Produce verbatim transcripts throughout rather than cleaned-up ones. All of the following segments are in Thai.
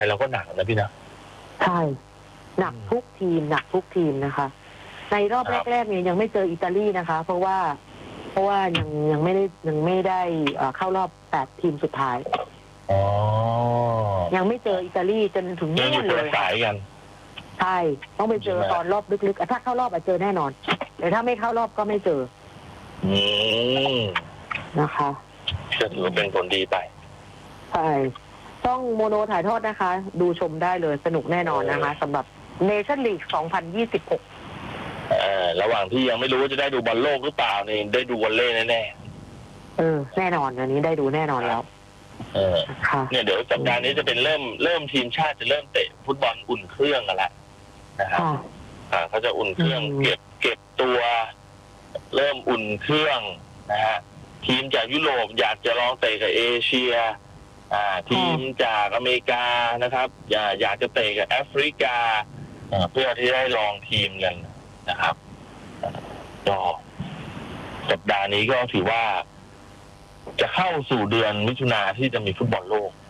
เราก็หนักนะพี่นะใช่หนักทุกทีมหนักทุกทีมนะคะในรอบแรกๆเนี่ยยังไม่เจออิตาลีนะคะเพราะว่าเพราะว่ายังยังไม่ได้ยังไม่ได้เข้ารอบแปดทีมสุดท้ายอ๋อยังไม่เจออิตาลีจนถึงนู่นเลยสายกันใช่ต้องไปเจอตอนรอบลึกๆถ้าเข้ารอบอาจเจอแน่นอนแต่ถ้าไม่เข้ารอบก็ไม่เจออืมนะคะก็ถือว่าเป็นผลดีไปใช่ต้องโมโนถ่ายทอดนะคะดูชมได้เลยสนุกแน่นอนนะคะสำหรับเนชั่นลีกสองพันยี่สิบหกเอ่อระหว่างที่ยังไม่รู้ว่าจะได้ดูบอลโลกหรือเปล่านี่ได้ดูวอลเลย์แน่ๆเออแน่นอนอันนี้ได้ดูแน่นอนแล้วเออเนี่ยเดี๋ยวสัปดาห์นี้จะเป็นเริ่มเริ่มทีมชาติจะเริ่มเตะฟุตบอลอุ่นเครื่องกันแล้วนะครับอ่าเขาจะอุ่นเครื่องเก็บเก็บตัวเริ่มอุ่นเครื่องนะฮะทีมจากยุโรปอยากจะลองเตะกับเอเชียอ่าทีมจากอเมริกานะครับอยากอยากจะเตะกับแอฟริกาเพื่อที่ได้ลองทีมกันนะครับก็สัปดาห์นี้ก็ถือว่าจะเข้าสู่เดือนมิถุนาที่จะมีฟุตบอลโลก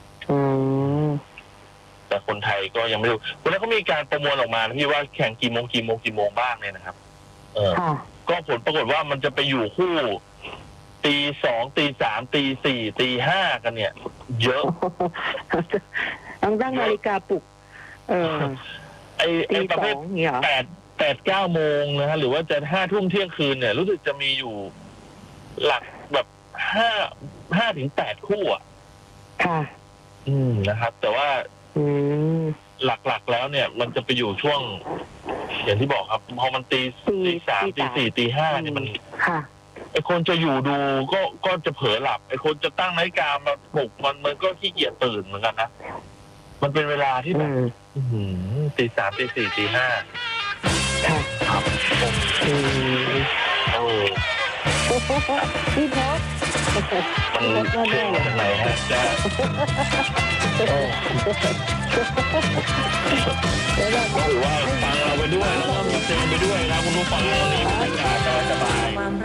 แต่คนไทยก็ยังไม่รู้แล้วเขามีการประมวลออกมาพี่ว่าแข่งกี่โมงกี่โมงกี่โมงบ้างเนี่ยนะครับเออก็ผลปรากฏว่ามันจะไปอยู่คู่ตีสองตีสามตีสี่ตีห้ากันเนี่ยเยอะต้องตั้งนาฬิกาปลุกเออไอไอประเภทแปดแปดเก้าโมงนะฮะหรือว่าจะห้าทุ่มเที่ยงคืนเนี่ยรู้สึกจะมีอยู่หลักแบบห้าห้าถึงแปดคู่อ่ะค่ะอืมนะครับ แต่ว่าอืมหลักๆแล้วเนี่ยมันจะไปอยู่ช่วงอย่างที่บอกครับพอมันตีตีสามตีสี่ตีห้าเนี่ยมันค่ะไอคนจะอยู่ดูก็ก็จะเผลอหลับไอคนจะตั้งนาฬิกามาปลุกมันมันก็ขี้เกียจตื่นเหมือนกันนะมันเป็นเวลาที่แบบตีสามตีสี่ตีห้าครับโอ้พี่พศมันเชื่อมาจากไหนฮะจะถือว่าฟังเราไปด้วยแล้วก็มีเจอไปด้วยนะคุณผู้ฟังวันนี้บรรยากาศสบาย